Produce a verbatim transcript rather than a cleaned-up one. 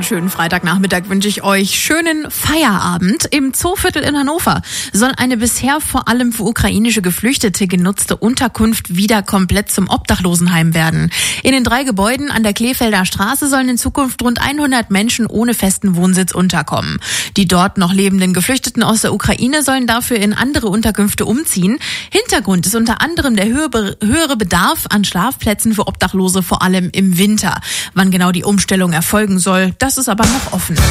schönen Freitagnachmittag wünsche ich euch. Schönen Feierabend. Im Zooviertel in Hannover soll eine bisher vor allem für ukrainische Geflüchtete genutzte Unterkunft wieder komplett zum Obdachlosenheim werden. In den drei Gebäuden an der Kleefelder Straße sollen in Zukunft rund hundert Menschen ohne festen Wohnsitz unterkommen. Die dort noch lebenden Geflüchteten aus der Ukraine sollen dafür in andere Unterkünfte umziehen. Hintergrund ist unter anderem der höhere Bedarf an Schlafplätzen für Obdachlose, vor allem im Winter. Wann genau die Umstellung erfolgen soll, das ist aber noch offen.